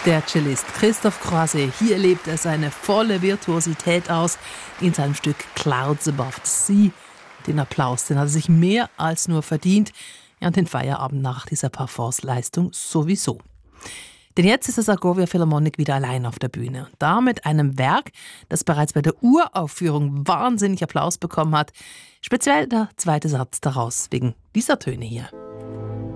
Der Cellist Christophe Croiset, hier lebt er seine volle Virtuosität aus in seinem Stück Clouds Above the Sea. Den Applaus, den hat er sich mehr als nur verdient. Ja, und den Feierabend nach dieser Parforce-Leistung sowieso. Denn jetzt ist das Agovia Philharmonic wieder allein auf der Bühne. Und da mit einem Werk, das bereits bei der Uraufführung wahnsinnig Applaus bekommen hat. Speziell der zweite Satz daraus, wegen dieser Töne hier.